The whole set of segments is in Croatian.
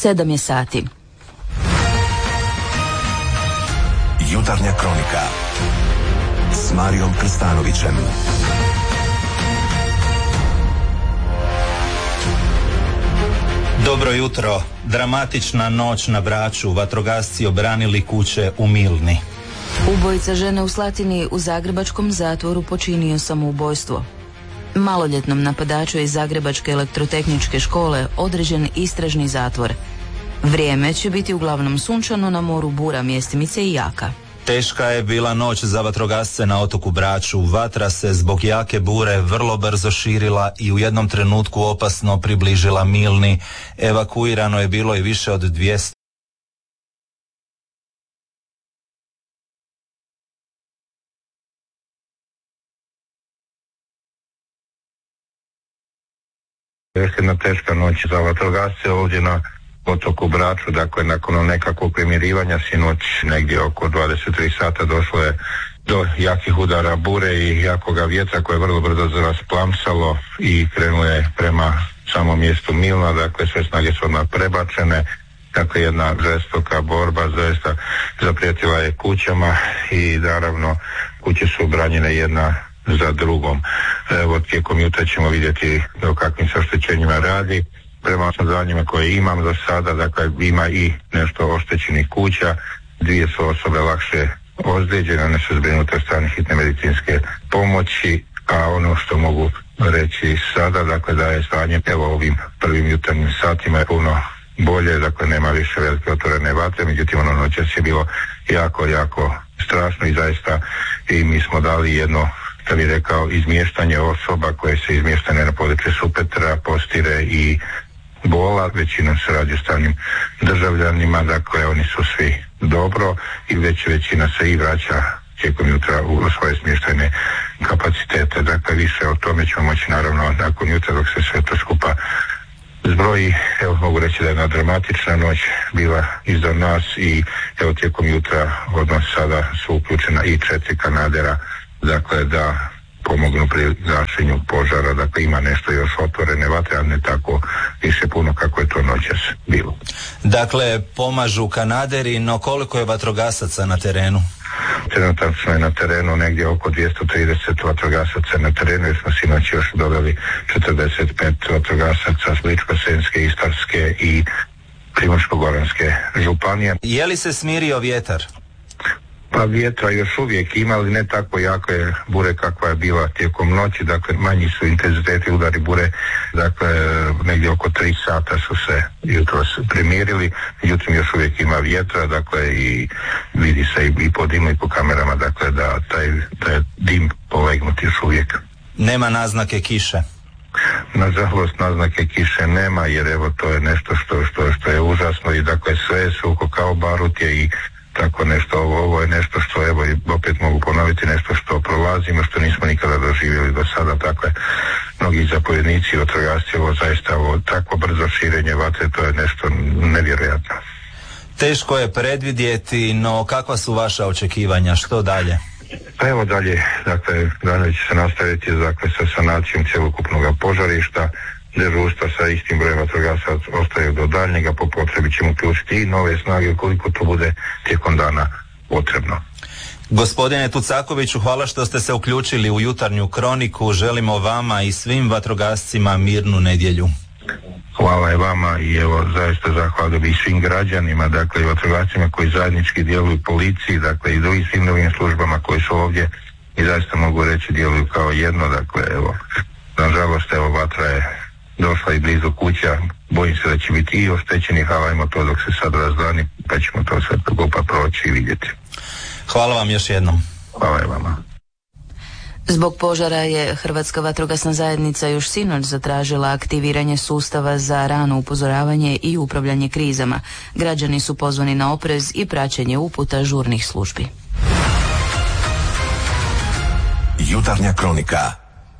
7 je sati. Jutarnja kronika s Marijom Krstanovićem. Dobro jutro. Dramatična noć na Braču. Vatrogasci obranili kuće u Milni. Ubojica žene u Slatini u zagrebačkom zatvoru počinio samoubojstvo. Maloljetnom napadaču iz Zagrebačke elektrotehničke škole određen istražni zatvor. Vrijeme će biti uglavnom sunčano, na moru bura, mjestimice i jaka. Teška je bila noć za vatrogasce na otoku Braču. Vatra se zbog jake bure vrlo brzo širila i u jednom trenutku opasno približila Milni. Evakuirano je bilo i više od 200. Još jedna teška noć za vatrogasce ovdje na otoku Braču, dakle nakon nekakvog primirivanja sinoć negdje oko 23 sata došlo je do jakih udara bure i jakoga vjetra koje je vrlo brzo rasplamsalo i krenulo je prema samom mjestu Milna, dakle sve snage su odmah prebačene, dakle jedna žestoka borba zaista zaprijetila je kućama i naravno kuće su branjene jedna za drugom. Evo, tijekom jutra ćemo vidjeti o kakvim se oštećenjima radi. Prema saznanjima koje imam do sada, dakle ima i nešto oštećenih kuća, 2 su osobe lakše ozlijeđene, one su zbrinute od strane hitne medicinske pomoći, a ono što mogu reći sada, dakle da je stanje evo ovim prvim jutarnjim satima je puno bolje, dakle nema više velike otvorene vatre, međutim ono noćas je bilo jako strašno i zaista i mi smo dali jedno, da bih rekao, izmještanje osoba koje se izmještane na području Supetra, Postire i Bola, većinom se radi o stranim državljanima, dakle oni su svi dobro i većina se i vraća tijekom jutra u svoje smještajne kapacitete, dakle više o tome ćemo moći naravno nakon jutra dok se sve to skupa zbroji. Evo mogu reći da je jedna dramatična noć bila iza nas i evo tijekom jutra odmah sada su uključena i 4 kanadera, dakle da pomognu pri gašenju požara, dakle ima nešto još otvorene vatre, a ne tako više puno kako je to noćas bilo. Dakle, pomažu kanaderi, no koliko je vatrogasaca na terenu? Trenutačno je na terenu negdje oko 230 vatrogasaca na terenu, jer smo sinoć još dodali 45 vatrogasaca s Ličko-senjske, Istarske i Primorsko-goranske županije. Je li se smirio vjetar? Pa vjetra još uvijek ima, ali ne tako jake bure kakva je bila tijekom noći, dakle manji su intenziteti udari bure, dakle negdje oko 3 sata su se jutros primirili, međutim još uvijek ima vjetra, dakle i vidi se i po dimu i po kamerama, dakle da taj dim polegnut još uvijek. Nema naznake kiše? Nažalost naznake kiše nema, jer evo to je nešto što je užasno i dakle sve je suho kao barutje i tako nešto, ovo je nešto što, evo opet mogu ponoviti, nešto što prolazimo, što nismo nikada doživjeli do sada, dakle mnogi zapovjednici, vatrogasci, ovo zaista tako brzo širenje vatre, to je nešto nevjerojatno. Teško je predvidjeti, no kakva su vaša očekivanja, što dalje? Pa evo dalje, dakle dalje će se nastaviti dakle sa sanacijom cjelokupnog požarišta, dežurstva sa istim brojem vatrogasaca ostaju do daljnjega, po potrebi ćemo uključiti i nove snage ukoliko to bude tijekom dana potrebno. Gospodine Tucakoviću, hvala što ste se uključili u jutarnju kroniku, želimo vama i svim vatrogascima mirnu nedjelju. Hvala i vama i evo zaista zahvaljujem i svim građanima, dakle i vatrogascima koji zajednički djeluju, policiji, dakle i drugim svim drugim službama koji su ovdje i zaista mogu reći djeluju kao jedno, dakle evo nažalost evo vatra je došla i blizu kuća, bojim se da će biti i oštećenih, ali ajmo to dok se sad razdani, pa ćemo to sve skupa proći i vidjeti. Hvala vam još jednom. Hvala i vama. Zbog požara je Hrvatska vatrogasna zajednica još sinoć zatražila aktiviranje sustava za rano upozoravanje i upravljanje krizama. Građani su pozvani na oprez i praćenje uputa žurnih službi. Jutarnja kronika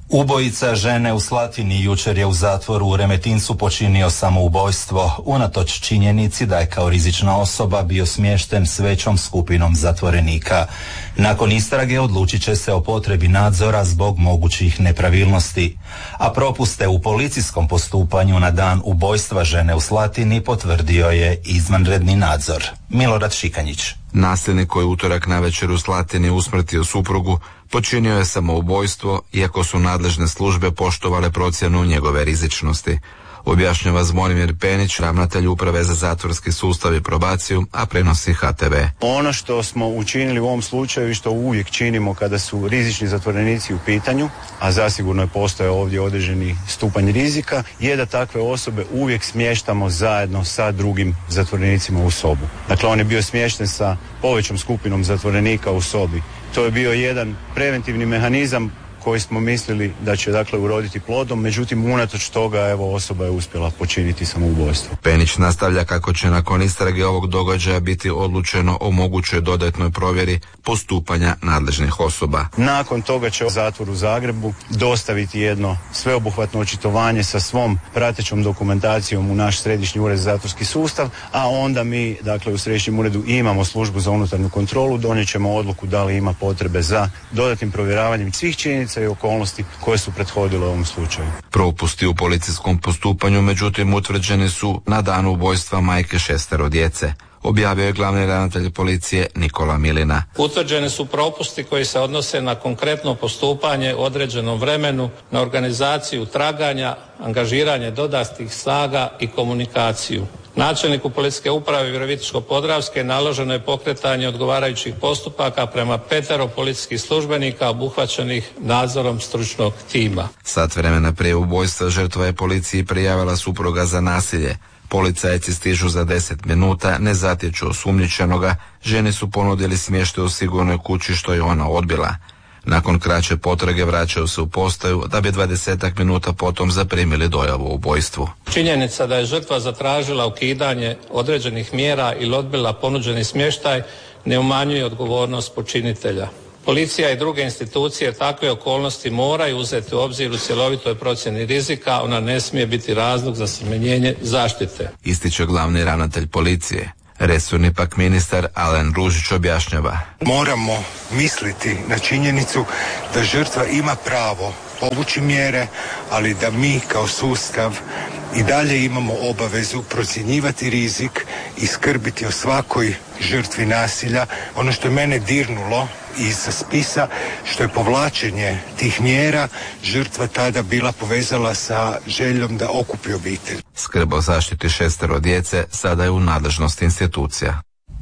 Ubojica žene u Slatini jučer je u zatvoru u Remetincu počinio samoubojstvo, unatoč činjenici da je kao rizična osoba bio smješten s većom skupinom zatvorenika. Nakon istrage odlučit će se o potrebi nadzora zbog mogućih nepravilnosti, a propuste u policijskom postupanju na dan ubojstva žene u Slatini potvrdio je izvanredni nadzor. Milorad Šikanjić. Nasilnik koji utorak navečer u Slatini usmrtio suprugu počinio je samoubojstvo, iako su nadležne službe poštovale procjenu njegove rizičnosti. Objašnjava Zvonimir Penić, ravnatelj Uprave za zatvorski sustav i probaciju, a prenosi HTV. Ono što smo učinili u ovom slučaju i što uvijek činimo kada su rizični zatvorenici u pitanju, a zasigurno je postojao ovdje određeni stupanj rizika, je da takve osobe uvijek smještamo zajedno sa drugim zatvorenicima u sobu. Dakle, on je bio smješten sa povećom skupinom zatvorenika u sobi. To je bio jedan preventivni mehanizam koji smo mislili da će dakle uroditi plodom, međutim unatoč toga osoba je uspjela počiniti samoubojstvo. Penić nastavlja kako će nakon istrage ovog događaja biti odlučeno o mogućoj dodatnoj provjeri postupanja nadležnih osoba. Nakon toga će zatvor u Zagrebu dostaviti jedno sveobuhvatno očitovanje sa svom pratećom dokumentacijom u naš središnji ured za zatvorski sustav, a onda mi dakle u središnjem uredu imamo službu za unutarnju kontrolu, donijet ćemo odluku da li ima potrebe za dodatnim provjeravanjem svih činjenica i okolnosti koje su prethodile ovom slučaju. Propusti u policijskom postupanju međutim utvrđeni su na dan ubojstva majke 6 djece. Objavio je glavni ravnatelj policije Nikola Milina. Utvrđeni su propusti koji se odnose na konkretno postupanje u određenom vremenu, na organizaciju traganja, angažiranje dodatnih snaga i komunikaciju. Načelniku policijske uprave Virovitičko-podravske naloženo je pokretanje odgovarajućih postupaka prema 5 policijskih službenika obuhvaćenih nadzorom stručnog tima. Sat vremena prije ubojstva žrtva je policiji prijavila supruga za nasilje. Policajci stižu za 10 minuta, ne zatječu osumnjičenoga, ženi su ponudili smještaj u sigurnoj kući što je ona odbila. Nakon kraće potrage vraćaju se u postaju da bi 20 minuta potom zaprimili dojavu o ubojstvu. Činjenica da je žrtva zatražila ukidanje određenih mjera ili odbila ponuđeni smještaj ne umanjuje odgovornost počinitelja. Policija i druge institucije takve okolnosti moraju uzeti u obzir u cjelovitoj procjeni rizika, ona ne smije biti razlog za smanjenje zaštite. Ističe glavni ravnatelj policije. Resorni pak ministar Alen Ružić objašnjava. Moramo misliti na činjenicu da žrtva ima pravo povući mjere, ali da mi kao sustav i dalje imamo obavezu procjenjivati rizik i skrbiti o svakoj žrtvi nasilja. Ono što je mene dirnulo iz spisa, što je povlačenje tih mjera, žrtva tada bila povezala sa željom da okupi obitelj. Skrb o zaštiti 6 djece sada je u nadležnosti institucija.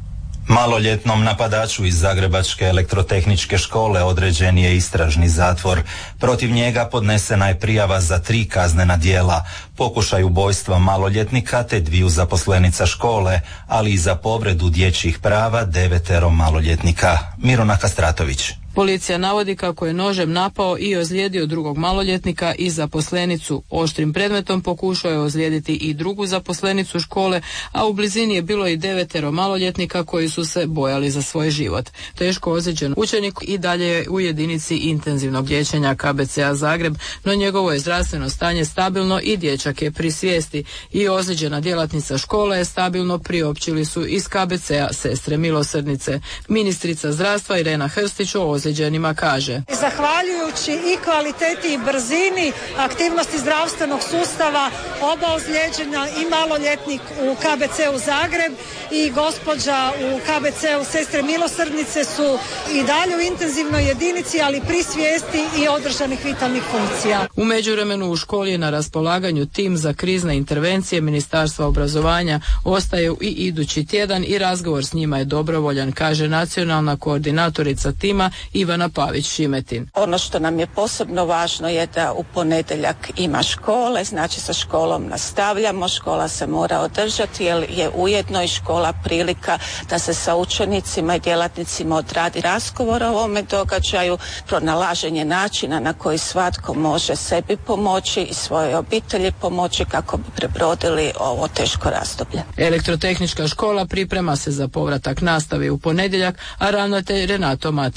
Maloljetnom napadaču iz Zagrebačke elektrotehničke škole određen je istražni zatvor. Protiv njega podnesena je prijava za 3 kaznena djela, pokušaj ubojstva maloljetnika te 2 zaposlenica škole, ali i za povredu dječjih prava 9 maloljetnika. Miruna Kastratović. Policija navodi kako je nožem napao i ozlijedio drugog maloljetnika i zaposlenicu. Oštrim predmetom pokušao je ozlijediti i drugu zaposlenicu škole, a u blizini je bilo i 9 maloljetnika koji su se bojali za svoj život. Teško ozlijeđen učenik i dalje je u jedinici intenzivnog liječenja KBC-a Zagreb, no njegovo je zdravstveno stanje stabilno i dječak je pri svijesti. I ozlijeđena djelatnica škole je stabilno, priopćili su iz KBC-a Sestre milosrdnice. Ministrica zdravstva Irena Hrstić o ozlijeđenima kaže. Zahvaljujući i kvaliteti i brzini aktivnosti zdravstvenog sustava, oba ozlijeđena i maloljetnik u KBC-u Zagreb i gospođa u KBC-u Sestre milosrdnice su i dalje u intenzivnoj jedinici, ali pri svijesti i održanih vitalnih funkcija. U međuvremenu u školi je na raspolaganju tim za krizne intervencije Ministarstva obrazovanja, ostaje i idući tjedan i razgovor s njima je dobrovoljan, kaže nacionalna koordinatorica tima Ivana Pavić-Šimetin. Ono što nam je posebno važno je da u ponedjeljak ima škole, znači sa školom nastavljamo, škola se mora održati jer je ujedno i škola prilika da se sa učenicima i djelatnicima odradi razgovor o ovome događaju, pronalaženje načina na koji svatko može sebi pomoći i svojoj obitelji pomoći kako bi prebrodili ovo teško razdoblje. Elektrotehnička škola priprema se za povratak nastave u ponedjeljak, a ravnatelj Renato Matejaš kaže.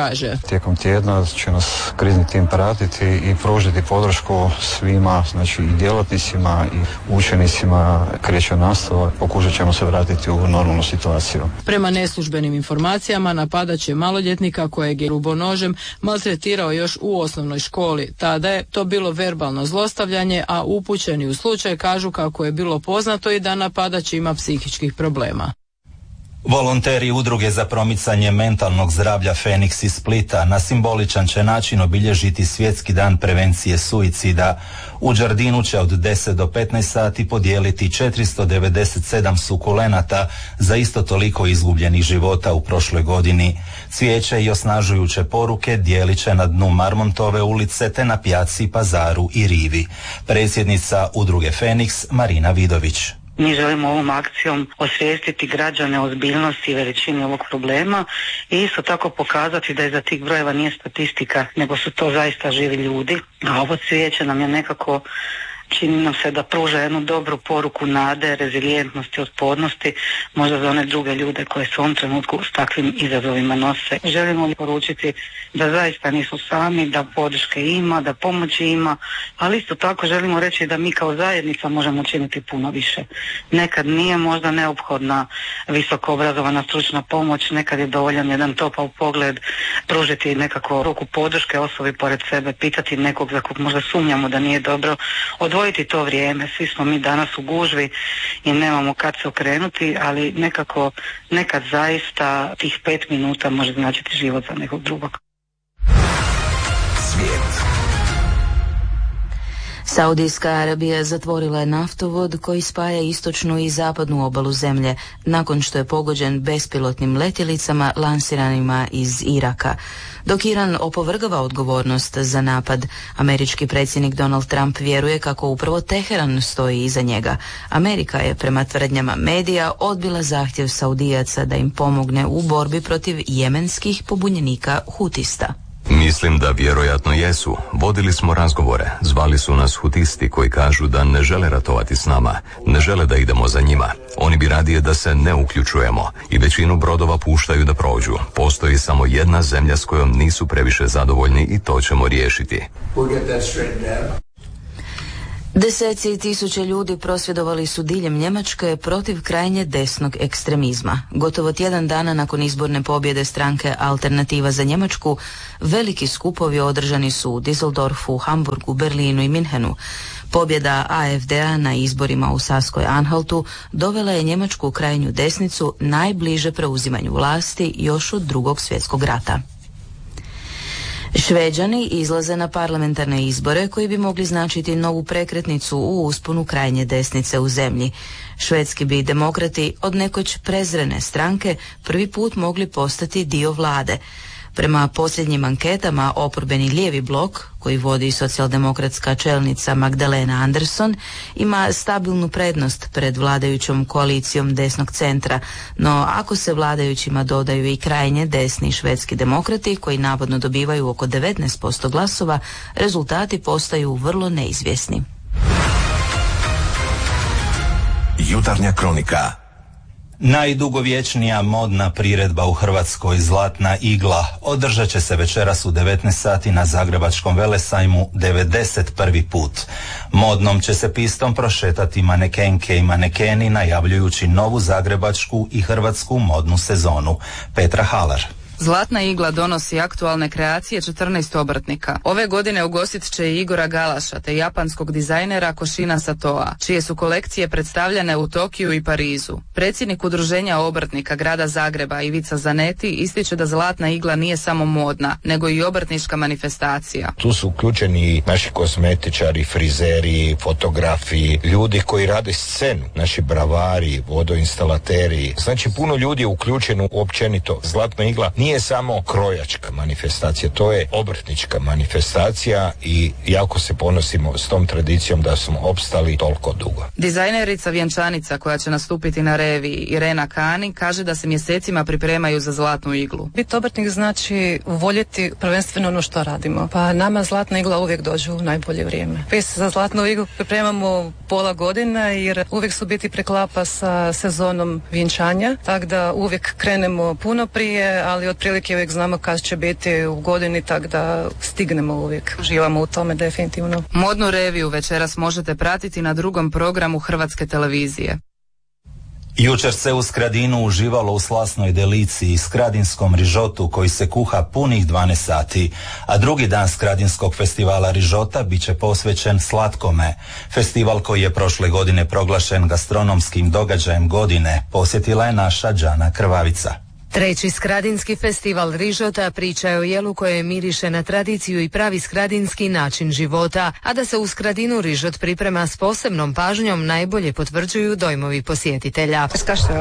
kaže. Tijekom tjedna će nas krizni tim pratiti i pružiti podršku svima, znači i djelatnicima i učenicima. Kreće nastava, pokušat ćemo se vratiti u normalnu situaciju. Prema neslužbenim informacijama napadač je maloljetnika kojeg je grubo nožem maltretirao još u osnovnoj školi. Tada je to bilo verbalno zlostavljanje, a upućeni u slučaj kažu kako je bilo poznato i da napadač ima psihičkih problema. Volonteri udruge za promicanje mentalnog zdravlja Feniks iz Splita na simboličan će način obilježiti Svjetski dan prevencije suicida. U Đardinu će od 10 do 15 sati podijeliti 497 sukulenata za isto toliko izgubljenih života u prošloj godini. Cvijeće i osnažujuće poruke dijelit će na dnu Marmontove ulice te na Pjaci, Pazaru i Rivi. Predsjednica udruge Feniks Marina Vidović. Mi želimo ovom akcijom osvijestiti građane o ozbiljnosti i veličini ovog problema i isto tako pokazati da iza tih brojeva nije statistika, nego su to zaista živi ljudi. A ovo cvijeće nam je nekako, čini nam se da pruža jednu dobru poruku nade, rezilijentnosti, otpornosti, možda za one druge ljude koje se u ovom trenutku s takvim izazovima nose. Želimo poručiti da zaista nisu sami, da podrške ima, da pomoći ima, ali isto tako želimo reći da mi kao zajednica možemo učiniti puno više. Nekad nije možda neophodna visoko obrazovana stručna pomoć, nekad je dovoljan jedan topao pogled, pružiti nekako ruku podrške osobi pored sebe, pitati nekog za kog možda sumnjamo da nije dobro, odvojiti to vrijeme. Svi smo mi danas u gužvi i nemamo kad se okrenuti, ali nekad zaista tih 5 minuta može značiti život za nekog drugog. Svijet. Saudijska Arabija zatvorila je naftovod koji spaja istočnu i zapadnu obalu zemlje nakon što je pogođen bespilotnim letjelicama lansiranima iz Iraka. Dok Iran opovrgava odgovornost za napad, američki predsjednik Donald Trump vjeruje kako upravo Teheran stoji iza njega. Amerika je prema tvrdnjama medija odbila zahtjev Saudijaca da im pomogne u borbi protiv jemenskih pobunjenika Hutista. Mislim da vjerojatno jesu. Vodili smo razgovore. Zvali su nas Hutisti koji kažu da ne žele ratovati s nama. Ne žele da idemo za njima. Oni bi radije da se ne uključujemo i većinu brodova puštaju da prođu. Postoji samo jedna zemlja s kojom nisu previše zadovoljni i to ćemo riješiti. Deseci tisuća ljudi prosvjedovali su diljem Njemačke protiv krajnje desnog ekstremizma. Gotovo tjedan dana nakon izborne pobjede stranke Alternativa za Njemačku, veliki skupovi održani su u Düsseldorfu, Hamburgu, Berlinu i Minhenu. Pobjeda AfD-a na izborima u Saskoj-Anhaltu dovela je njemačku krajnju desnicu najbliže preuzimanju vlasti još od Drugog svjetskog rata. Šveđani izlaze na parlamentarne izbore koji bi mogli značiti novu prekretnicu u usponu krajnje desnice u zemlji. Švedski bi demokrati od nekoć prezrene stranke prvi put mogli postati dio vlade. Prema posljednjim anketama, oporbeni lijevi blok, koji vodi socijaldemokratska čelnica Magdalena Andersson, ima stabilnu prednost pred vladajućom koalicijom desnog centra, no ako se vladajućima dodaju i krajnje desni švedski demokrati, koji navodno dobivaju oko 19% glasova, rezultati postaju vrlo neizvjesni. Jutarnja kronika. Najdugovječnija modna priredba u Hrvatskoj, Zlatna igla, održat će se večeras u 19 sati na Zagrebačkom velesajmu 91. put. Modnom će se pistom prošetati manekenke i manekeni najavljujući novu zagrebačku i hrvatsku modnu sezonu. Petra Halar. Zlatna igla donosi aktualne kreacije 14 obrtnika. Ove godine ugostit će i Igora Galaša te japanskog dizajnera Koshina Satoa, čije su kolekcije predstavljene u Tokiju i Parizu. Predsjednik Udruženja obrtnika grada Zagreba Ivica Zanetti ističe da Zlatna igla nije samo modna, nego i obrtnička manifestacija. Tu su uključeni naši kozmetičari, frizeri, fotografi, ljudi koji rade scenu, naši bravari, vodoinstalateri. Znači puno ljudi je uključeno općenito. Zlatna igla nije samo krojačka manifestacija, to je obrtnička manifestacija i jako se ponosimo s tom tradicijom da smo opstali toliko dugo. Dizajnerica vjenčanica koja će nastupiti na reviji, Irena Kani, kaže da se mjesecima pripremaju za Zlatnu iglu. Biti obrtnik znači voljeti prvenstveno ono što radimo. Pa nama Zlatna igla uvijek dođe u najbolje vrijeme. Pes za Zlatnu iglu pripremamo pola godina jer uvijek su biti preklapa sa sezonom vjenčanja, tako da uvijek krenemo puno prije, ali od otprilike uvijek znamo kad će biti u godini, tako da stignemo uvijek. Uživamo u tome definitivno. Modnu reviju večeras možete pratiti na drugom programu Hrvatske televizije. Jučer se u Skradinu uživalo u slasnoj deliciji, skradinskom rižotu koji se kuha punih 12 sati, a drugi dan Skradinskog festivala rižota bit će posvećen slatkome. Festival koji je prošle godine proglašen gastronomskim događajem godine posjetila je naša Đana Krvavica. Treći Skradinski festival rižota priča je o jelu koje miriše na tradiciju i pravi skradinski način života, a da se u Skradinu rižot priprema s posebnom pažnjom najbolje potvrđuju dojmovi posjetitelja.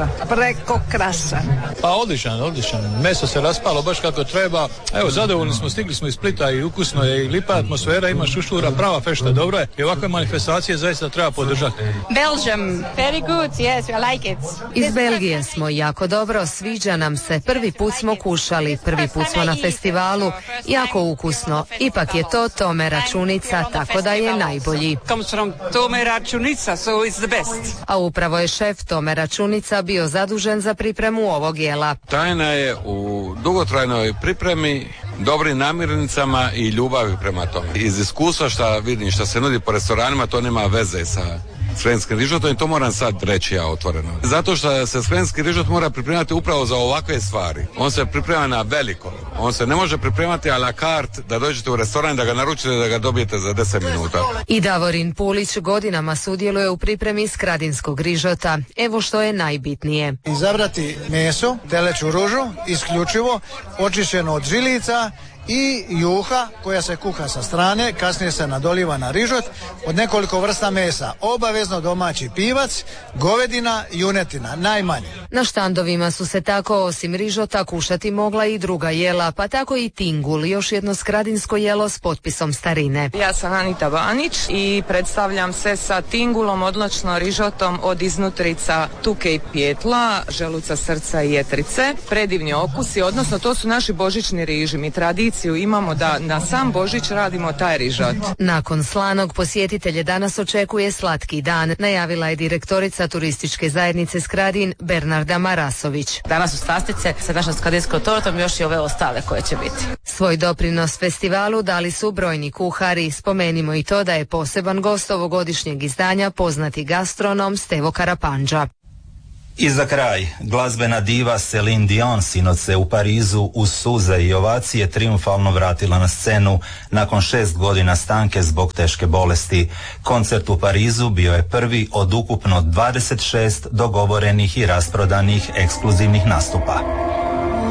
Preko krasan. Pa odličan. Meso se raspalo baš kako treba. Evo, zadovoljni smo, stigli smo iz Splita i ukusno je i lipa atmosfera, ima šušura, prava fešta, dobro je. I ovakve manifestacije zaista treba podržati. Belgium, very good, yes, I like it. Iz Belgije smo, jako dobro, sviđa nam se. Prvi put smo kušali, prvi put smo na festivalu, jako ukusno. Ipak je to Tome Računica, tako da je najbolji. Comes from Tome Računica, so it's the best. A upravo je šef Tome Računica bio zadužen za pripremu ovog jela. Tajna je u dugotrajnoj pripremi, dobrim namirnicama i ljubavi prema tome. Iz iskustva šta vidim, šta se nudi po restoranima, to nema veze sa skradinskim rižotom i to moram sad reći ja otvoreno. Zato što se skradinski rižot mora pripremati upravo za ovakve stvari. On se priprema na veliko. On se ne može pripremati a la carte da dođete u restoran da ga naručite da ga dobijete za 10 minuta. I Davorin Pulić godinama sudjeluje u pripremi skradinskog rižota. Evo što je najbitnije. Izabrati meso, teleću ružu, isključivo, očišćeno od žilica i juha koja se kuha sa strane, kasnije se nadoliva na rižot od nekoliko vrsta mesa. Obavezno domaći pivac, govedina, junetina, najmanje. Na štandovima su se tako osim rižota kušati mogla i druga jela, pa tako i tingul, još jedno skradinsko jelo s potpisom starine. Ja sam Anita Banić i predstavljam se sa tingulom, odlično rižotom od iznutrica tuke i pijetla, želuca, srca i jetrice. Predivni okusi, odnosno to su naši božićni riži. Mi tradiciju imamo da na sam Božić radimo taj rižot. Nakon slanog posjetitelje danas očekuje slatki dan, najavila je direktorica turističke zajednice Skradin Bernarda Marasović. Danas su slastice sa našom skradinskom tortom, još i ove ostale koje će biti. Svoj doprinos festivalu dali su brojni kuhari. Spomenimo i to da je poseban gost ovogodišnjeg izdanja poznati gastronom Stevo Karapandža. I za kraj, glazbena diva Celine Dion sinoć se u Parizu uz suze i ovacije triumfalno vratila na scenu nakon 6 godina stanke zbog teške bolesti. Koncert u Parizu bio je prvi od ukupno 26 dogovorenih i rasprodanih ekskluzivnih nastupa.